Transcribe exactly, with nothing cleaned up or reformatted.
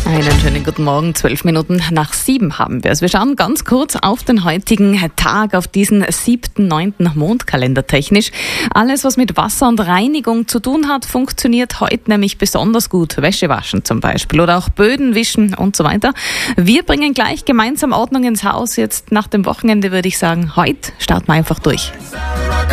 Einen schönen guten Morgen, zwölf Minuten nach sieben haben wir es. Wir schauen ganz kurz auf den heutigen Tag, auf diesen siebten, neunten Mondkalender technisch. Alles, was mit Wasser und Reinigung zu tun hat, funktioniert heute nämlich besonders gut. Wäsche waschen zum Beispiel oder auch Böden wischen und so weiter. Wir bringen gleich gemeinsam Ordnung ins Haus. Jetzt nach dem Wochenende würde ich sagen, heute starten wir einfach durch.